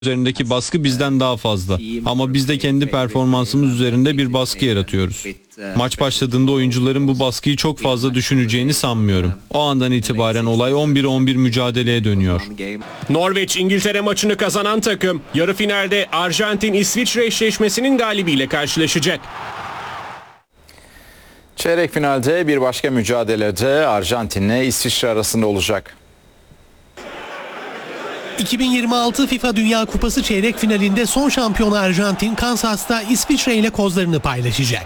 üzerindeki baskı bizden daha fazla. Ama biz de kendi performansımız üzerinde bir baskı yaratıyoruz. Maç başladığında oyuncuların bu baskıyı çok fazla düşüneceğini sanmıyorum. O andan itibaren olay 11-11 mücadeleye dönüyor. Norveç-İngiltere maçını kazanan takım yarı finalde Arjantin-İsviçre eşleşmesinin galibiyle karşılaşacak. Çeyrek finalde bir başka mücadelede Arjantin'le İsviçre arasında olacak. 2026 FIFA Dünya Kupası çeyrek finalinde son şampiyon Arjantin, Kansas'ta İsviçre ile kozlarını paylaşacak.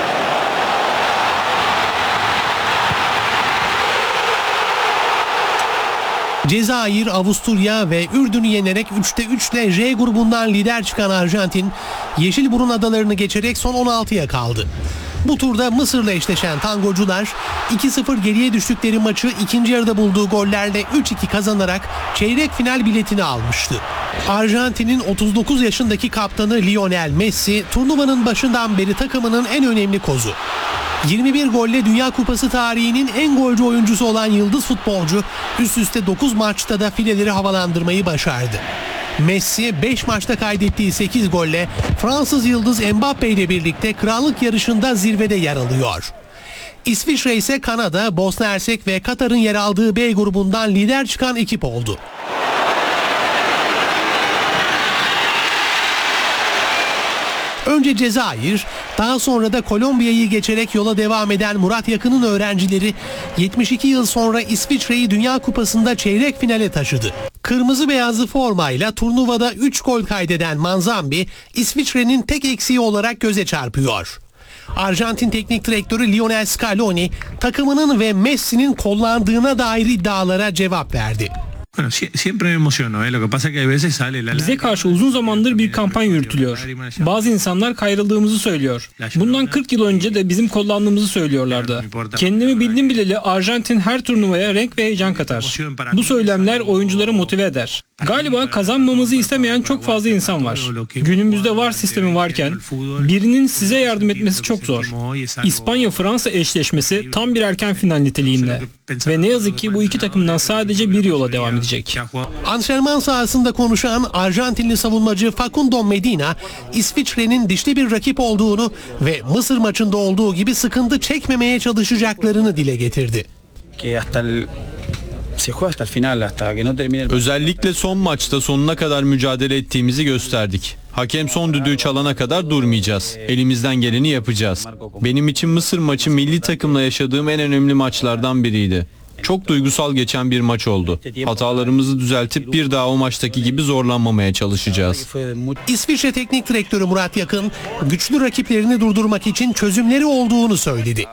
Cezayir, Avusturya ve Ürdün'ü yenerek 3'te 3 ile J grubundan lider çıkan Arjantin, Yeşilburun adalarını geçerek son 16'ya kaldı. Bu turda Mısır'la eşleşen tangocular 2-0 geriye düştükleri maçı ikinci yarıda bulduğu gollerle 3-2 kazanarak çeyrek final biletini almıştı. Arjantin'in 39 yaşındaki kaptanı Lionel Messi turnuvanın başından beri takımının en önemli kozu. 21 golle Dünya Kupası tarihinin en golcü oyuncusu olan yıldız futbolcu üst üste 9 maçta da fileleri havalandırmayı başardı. Messi 5 maçta kaydettiği 8 golle Fransız yıldız Mbappe ile birlikte krallık yarışında zirvede yer alıyor. İsviçre ise Kanada, Bosna Hersek ve Katar'ın yer aldığı B grubundan lider çıkan ekip oldu. Önce Cezayir, daha sonra da Kolombiya'yı geçerek yola devam eden Murat Yakın'ın öğrencileri 72 yıl sonra İsviçre'yi Dünya Kupası'nda çeyrek finale taşıdı. Kırmızı beyazlı formayla turnuvada 3 gol kaydeden Manzambi, İsviçre'nin tek eksiği olarak göze çarpıyor. Arjantin teknik direktörü Lionel Scaloni, takımının ve Messi'nin kollandığına dair iddialara cevap verdi. Bize karşı uzun zamandır bir kampanya yürütülüyor. Bazı insanlar kayrıldığımızı söylüyor. Bundan 40 yıl önce de bizim kullandığımızı söylüyorlardı. Kendimi bildim bileli Arjantin her turnuvaya renk ve heyecan katar. Bu söylemler oyuncuları motive eder. Galiba kazanmamızı istemeyen çok fazla insan var. Günümüzde VAR sistemi varken birinin size yardım etmesi çok zor. İspanya-Fransa eşleşmesi tam bir erken final niteliğinde. Ve ne yazık ki bu iki takımdan sadece bir yola devam edecek. Antrenman sahasında konuşan Arjantinli savunmacı Facundo Medina, İsviçre'nin dişli bir rakip olduğunu ve Mısır maçında olduğu gibi sıkıntı çekmemeye çalışacaklarını dile getirdi. Özellikle son maçta sonuna kadar mücadele ettiğimizi gösterdik. Hakem son düdüğü çalana kadar durmayacağız. Elimizden geleni yapacağız. Benim için Mısır maçı milli takımla yaşadığım en önemli maçlardan biriydi. Çok duygusal geçen bir maç oldu. Hatalarımızı düzeltip bir daha o maçtaki gibi zorlanmamaya çalışacağız. İsviçre Teknik Direktörü Murat Yakın, güçlü rakiplerini durdurmak için çözümleri olduğunu söyledi.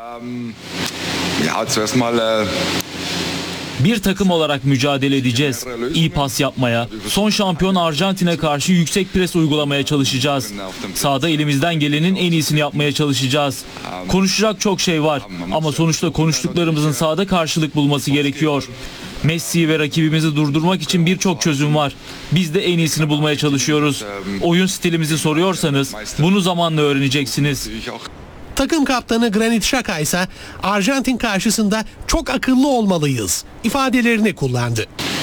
Bir takım olarak mücadele edeceğiz. İyi pas yapmaya, son şampiyon Arjantin'e karşı yüksek pres uygulamaya çalışacağız. Sahada elimizden gelenin en iyisini yapmaya çalışacağız. Konuşacak çok şey var ama sonuçta konuştuklarımızın sahada karşılık bulması gerekiyor. Messi'yi ve rakibimizi durdurmak için birçok çözüm var. Biz de en iyisini bulmaya çalışıyoruz. Oyun stilimizi soruyorsanız bunu zamanla öğreneceksiniz. Takım kaptanı Granit Xhaka ise Arjantin karşısında çok akıllı olmalıyız ifadelerini kullandı.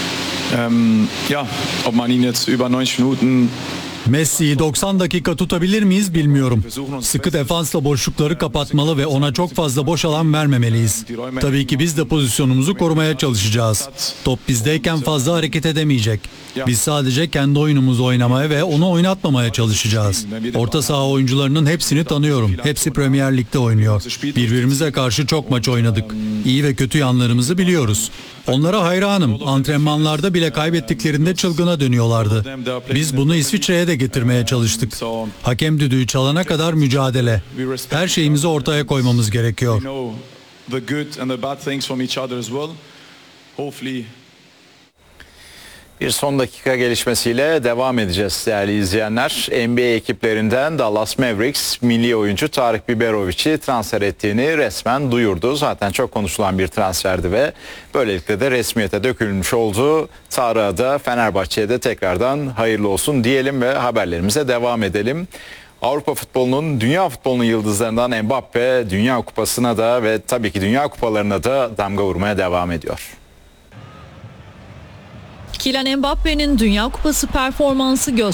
Messi'yi 90 dakika tutabilir miyiz bilmiyorum. Sıkı defansla boşlukları kapatmalı ve ona çok fazla boş alan vermemeliyiz. Tabii ki biz de pozisyonumuzu korumaya çalışacağız. Top bizdeyken fazla hareket edemeyecek. Biz sadece kendi oyunumuzu oynamaya ve onu oynatmamaya çalışacağız. Orta saha oyuncularının hepsini tanıyorum. Hepsi Premier Lig'de oynuyor. Birbirimize karşı çok maç oynadık. İyi ve kötü yanlarımızı biliyoruz. Onlara hayranım. Antrenmanlarda bile kaybettiklerinde çılgına dönüyorlardı. Biz bunu İsviçre'ye de getirmeye çalıştık. Hakem düdüğü çalana kadar mücadele. Her şeyimizi ortaya koymamız gerekiyor. Bir son dakika gelişmesiyle devam edeceğiz değerli izleyenler. NBA ekiplerinden Dallas Mavericks milli oyuncu Tarık Biberovic'i transfer ettiğini resmen duyurdu. Zaten çok konuşulan bir transferdi ve böylelikle de resmiyete dökülmüş oldu. Tarık'a da Fenerbahçe'ye de tekrardan hayırlı olsun diyelim ve haberlerimize devam edelim. Avrupa futbolunun, dünya futbolunun yıldızlarından Mbappe Dünya Kupası'na da ve tabii ki Dünya Kupalarına da damga vurmaya devam ediyor. Kylian Mbappe'nin Dünya Kupası performansı göz